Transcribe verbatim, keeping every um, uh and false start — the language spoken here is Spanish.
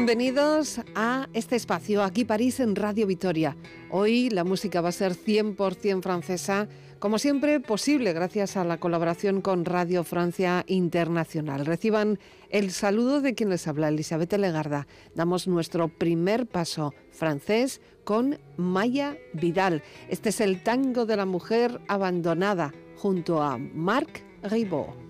Bienvenidos a este espacio, aquí París en Radio Vitoria. Hoy la música va a ser cien por ciento francesa, como siempre posible gracias a la colaboración con Radio Francia Internacional. Reciban el saludo de quien les habla, Elisabeth Legarda. Damos nuestro primer paso francés con Maya Vidal. Este es el tango de la mujer abandonada junto a Marc Ribot.